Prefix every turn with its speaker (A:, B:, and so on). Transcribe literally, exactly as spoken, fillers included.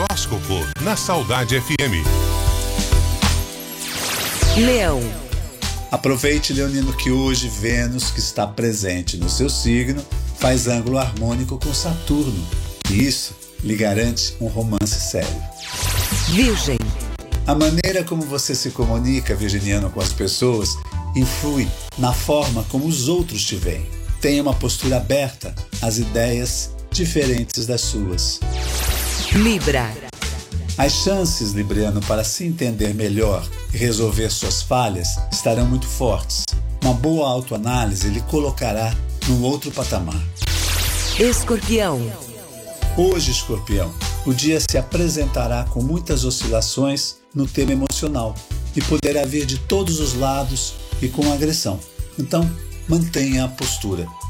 A: Horóscopo na Saudade F M.
B: Leão.
C: Aproveite, leonino, que hoje Vênus, que está presente no seu signo, faz ângulo harmônico com Saturno. E isso lhe garante um romance sério.
B: Virgem.
C: A maneira como você se comunica, virginiano, com as pessoas influi na forma como os outros te veem. Tenha uma postura aberta às ideias diferentes das suas.
B: Libra.
C: As chances, libriano, para se entender melhor e resolver suas falhas estarão muito fortes. Uma boa autoanálise lhe colocará num outro patamar.
B: Escorpião.
C: Hoje, escorpião, o dia se apresentará com muitas oscilações no tema emocional e poderá vir de todos os lados e com agressão. Então, mantenha a postura.